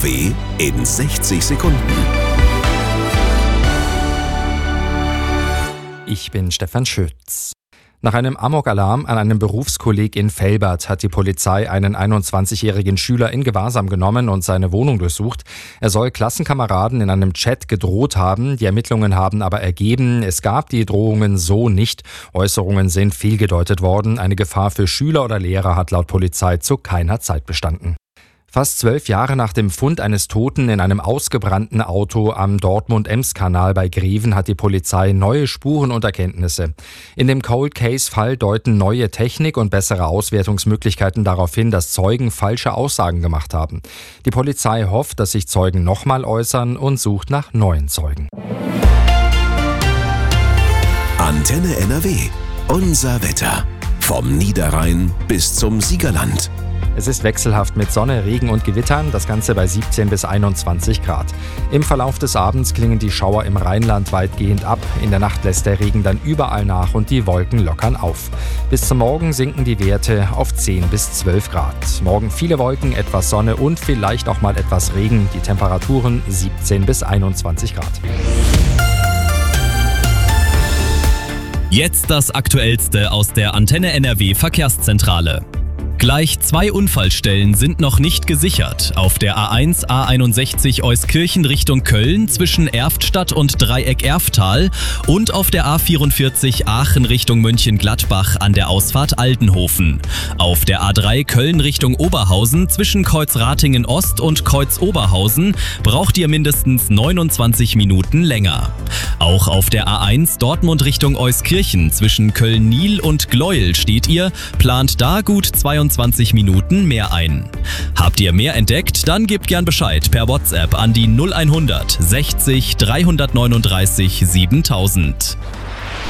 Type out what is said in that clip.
NRW in 60 Sekunden. Ich bin Stefan Schütz. Nach einem Amok-Alarm an einem Berufskolleg in Velbert hat die Polizei einen 21-jährigen Schüler in Gewahrsam genommen und seine Wohnung durchsucht. Er soll Klassenkameraden in einem Chat gedroht haben. Die Ermittlungen haben aber ergeben, es gab die Drohungen so nicht. Äußerungen sind fehlgedeutet worden. Eine Gefahr für Schüler oder Lehrer hat laut Polizei zu keiner Zeit bestanden. Fast 12 Jahre nach dem Fund eines Toten in einem ausgebrannten Auto am Dortmund-Ems-Kanal bei Greven hat die Polizei neue Spuren und Erkenntnisse. In dem Cold-Case-Fall deuten neue Technik und bessere Auswertungsmöglichkeiten darauf hin, dass Zeugen falsche Aussagen gemacht haben. Die Polizei hofft, dass sich Zeugen nochmal äußern und sucht nach neuen Zeugen. Antenne NRW. Unser Wetter. Vom Niederrhein bis zum Siegerland. Es ist wechselhaft mit Sonne, Regen und Gewittern, das Ganze bei 17 bis 21 Grad. Im Verlauf des Abends klingen die Schauer im Rheinland weitgehend ab. In der Nacht lässt der Regen dann überall nach und die Wolken lockern auf. Bis zum Morgen sinken die Werte auf 10 bis 12 Grad. Morgen viele Wolken, etwas Sonne und vielleicht auch mal etwas Regen. Die Temperaturen 17 bis 21 Grad. Jetzt das Aktuellste aus der Antenne NRW Verkehrszentrale. Gleich 2 Unfallstellen sind noch nicht gesichert. Auf der A1 A61 Euskirchen Richtung Köln zwischen Erftstadt und Dreieck Erftal und auf der A44 Aachen Richtung Mönchengladbach an der Ausfahrt Aldenhofen. Auf der A3 Köln Richtung Oberhausen zwischen Kreuz Ratingen Ost und Kreuz Oberhausen braucht ihr mindestens 29 Minuten länger. Auch auf der A1 Dortmund Richtung Euskirchen zwischen Köln-Niel und Gleuel steht ihr, plant da gut 22 Minuten mehr ein. Habt ihr mehr entdeckt? Dann gebt gern Bescheid per WhatsApp an die 0100 60 339 7000.